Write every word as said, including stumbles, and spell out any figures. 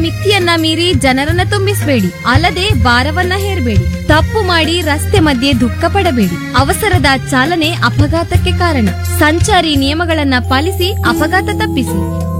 ಮಿತಿಯನ್ನ ಮೀರಿ ಜನರನ್ನ ತುಂಬಿಸಬೇಡಿ. ಅಲ್ಲದೆ ಭಾರವನ್ನ ಹೇರಬೇಡಿ. ತಪ್ಪು ಮಾಡಿ ರಸ್ತೆ ಮಧ್ಯೆ ದುಃಖ ಪಡಬೇಡಿ. ಅವಸರದ ಚಾಲನೆ ಅಪಘಾತಕ್ಕೆ ಕಾರಣ. ಸಂಚಾರಿ ನಿಯಮಗಳನ್ನ ಪಾಲಿಸಿ ಅಪಘಾತ ತಪ್ಪಿಸಿ.